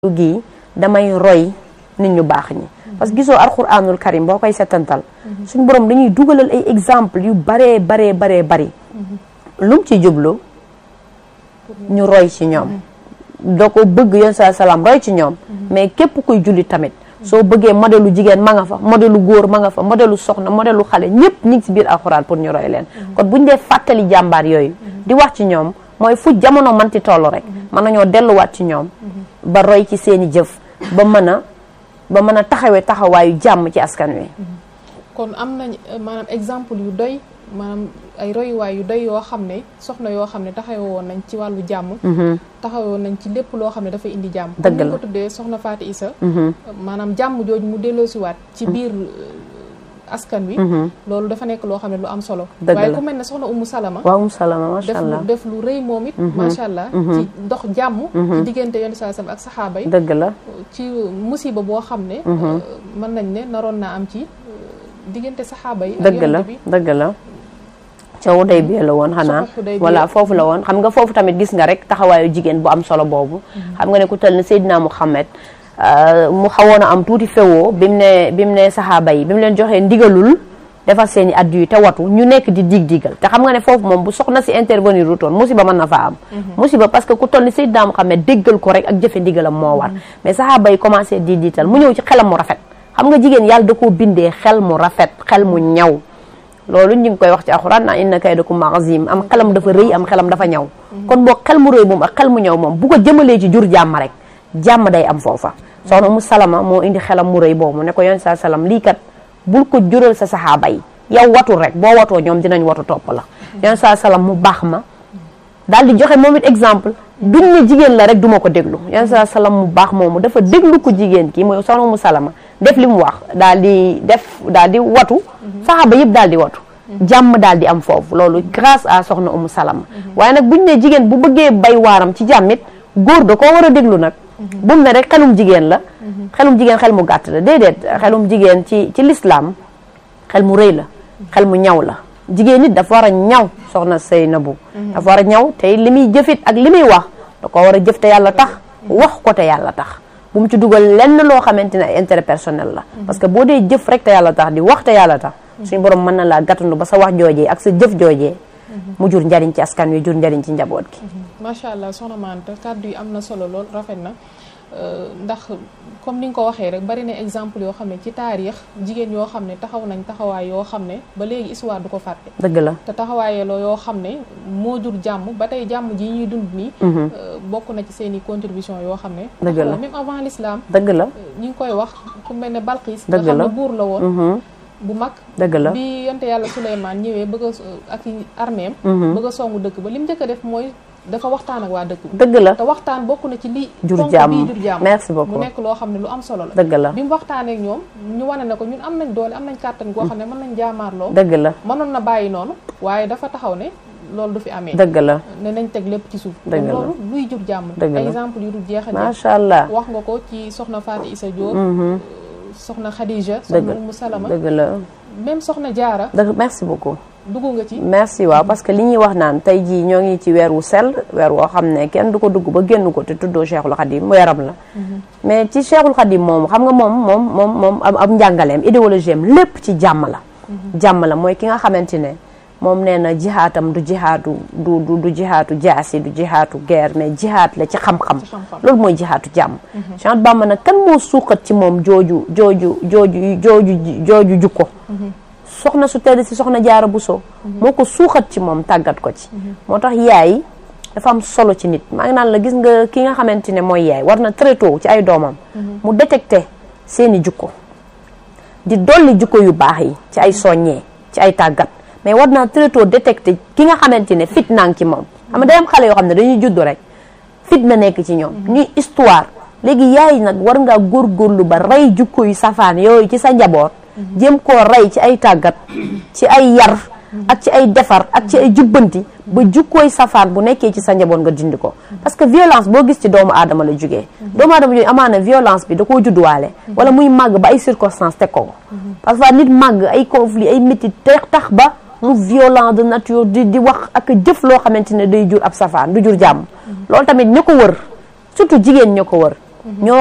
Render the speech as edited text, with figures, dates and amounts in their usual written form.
gi damay roy nit ñu baax ñi parce que gisoo alxuraanul karim boo koy setantal suñu borom dañuy dugalal ay exemple yu bari lu mu ci jublu ñu roy ci ñoom doo ko bëgg yoon sa salaam roy ci ñoom mais képp kuy julli tamit soo bëggee modèlu jigéen ma nga fa modèlu góor ma nga fa modèlu soxna modèlu xale ñëpp ñu ngi ci biir alxuraan pour ñu roy leen kon buñ dee fàttali jàmbaar yooyu di wax ci ñoom mooy fu jamono manti toll rek mën nañoo delluwaat ci ñoom ba roy ci seeni jëf ba mën a taxawee taxawaayu jàmm ci askan wi. kon am nañ maanaam exemple yu doy maanaam ay royuwaay yu doy yoo xam ne soxna yoo xam ne taxawoon nañ ci wàllu jàmm. taxawoon nañ ci lépp loo xam ne dafay indi jàmm. dëgg la comme ni ko tuddee soxna Faty Issa. maanaam jàmm jooju mu delloosiwaat ci biir askan wi. loolu dafa nekk loo xam ne lu am solo. waaye ku mel ne soxna Umu Salama. waaw Umu Salama macha allah def lu rëy moom it. macha allah ci dox jàmm. ci diggante Yonent sallallahu alayhi wasallam ak saxaaba yi. dëgg la ci musiba boo xam ne. mën nañ ne naroon naa am ci diggante saxaaba yi. dëgg la dëgg la. ca Hudaybiya la woon xanaa voilà foofu la woon xam nga foofu tamit gis nga rek taxawaayu jigéen bu am solo boobu. xam nga ne ku tel ne Seydina Muhammad mu xawoon a am tuuti fewoo bi mu ne saxaaba yi bi mu leen joxee ndigalul defar seeni addu yi te watu ñu nekk di digal te xam nga ne foofu moom bu soxna si intervenir rutoon musiba mën na fa am musiba parce que ku toll ni Seydina Muhammad déggal ko rek ak jëfe ndigalam moo war mais saxaaba yi commencé diital mu ñëw ci xelam mu rafet xam nga jigéen yàlla da koo bindee xel mu rafet xel mu ñaw loolu ñu ngi koy wax ci alxuraan na inna kaydakum azim am xelam dafa rëy am xelam dafa ñaw kon boo xel mu rëy moom ak xel mu ñaw moom bu ko jëmalee ci jur jàmm rek jàmm day am foofa soxna Umu Salama moo indi xelam mu rëy boobu ne ko Yonent saa salaam lii kat bul ko jural sa saxaaba yi yow watul rek boo watoo ñoom dinañ watu topp la Yonent saa salaam mu baax ma daal di joxe moom it exemple duñ ne jigéen la rek duma ko déglu Yonent saa salaam mu baax moomu dafa déglu ko jigéen kii mooy soxna Umu Salama def li mu wax daal di watu saxaaba yëpp daal di watu jàmm daal di am foofu loolu grâce à soxna Umu Salama waaye nag buñ ne jigéen bu bëggee bay waaram ci jàmmit góor da koo war a déglu nag bu mu ne rek xelum jigéen la xelum jigéen xel mu gàtt la déedéet xelum jigéen ci lislaam xel mu rëy la xel mu ñaw la jigéen nit dafa war a ñaw soxna Seynabu dafa war a ñaw te li muy jëfit ak li muy wax da ko war a jëf te yàlla tax wax ko te yàlla tax bu mu ci dugal lenn loo xamante ne ay intérêt personnel la parce que boo dee jëf rek te yàlla tax di wax te yàlla tax suñu borom mën na laa gàttandu ba sa wax joojee ak sa jëf joojee mu jur njariñ ci askan wi jur njariñ ci njaboot gi macha allah soxna Manta kàddu yi am na solo lool rafet na ndax comme ni nga ko waxee rek bari na exemple yoo xam ne ci taarix jigéen yoo xam ne taxaw nañ taxawaay yoo xam ne ba léegi histoire du ko fàtte dëgg la te taxawaayee la yoo xam ne moo jur jàmm ba tey jàmm ji ñuy dund nii bokk na ci seen i contribution yoo xam ne dëgg la même avant l'islam dëgg la ñi ngi koy wax ku mel ne Balqis nga xam ne buur la woon bu mag dëgg la bi yonte yàlla Souleymane ñëwee bëgg a ak armeem bëgg a songu dëkk ba li mu njëkk a def mooy dafa waxtaan ak waa dëkk bi dëgg la te waxtaan bokk na ci li jur jàmm merci beaucoup mu nekk loo xam ne lu am solo la dëgg la bi mu waxtaanee ak ñoom ñu wane na ko ñun am nañ doole am nañ kàttan goo xam ne mën nañ jaamaarloo dëgg la mënoon na bàyyi noonu waaye dafa taxaw ne loolu du fi amee dëgg la ne nañ teg lépp ci suuf dëgg la loolu luy jur jàmm exemple yu dul jeexal macha allah wax nga ko ci soxna Faty Issa Diop soxna Khadija soxna Umu Salama dëgg la même soxna Jaara dëgg merci beaucoup dugg nga ci merci waaw parce que li ñuy wax naan tey jii ñoo ngi ci weer wu sell weer woo xam ne kenn du ko dugg ba génn ko te tuddoo Cheikhul Khadim weeram la mais ci Cheikhul Khadim moomu xam nga moom am njàngaleem idéologie am lépp ci jàmm la mooy ki nga xamante ne moom nee na jihaatam du jihaatu du jihaatu jaasi du jihaatu guerre mais jihaat la ci xam-xam loolu mooy jihaatu jàmm Cheikh Bamba nag kan moo suuxat ci moom jooju jukko soxna su tedd si soxna Jaara Buso moo ko suuxat ci moom tàggat ko ci moo tax yaay dafa am solo ci nit maa ngi naan la gis nga ki nga xamante ne mooy yaay war na très tôt ci ay doomam mu détecté seeni jukko di dolli jukko yu baax yi ci ay soññee ci ay tàggat mais war naa très tôt détecté ki nga xamante ne fit naa ngi ci moom xam nga day am xale yoo xam ne dañuy juddu rek fit na nekk ci ñoom ñuy histoire léegi yaay nag war ngaa góorgóorlu ba rey jukko yu safaan yooyu ci sa njaboot jéem koo rey ci ay tàggat ci ay yar ak ci ay defar ak ci ay jubbanti ba jukkooy safaan bu nekkee ci sa njaboot nga dindi ko parce que violence boo gis ci doomu aadama la jógee doomu aadama jooju amaana violence bi da koo judduwaale wala muy màgg ba ay circonstances teg ko parfois nit màgg ay conflit ay métit tax ba mu violent de nature di wax ak jëf loo xamante ne day jur ab safaan du jur jàmm loolu tamit ñu ko wër surtout jigéen ñu ko wër ñoo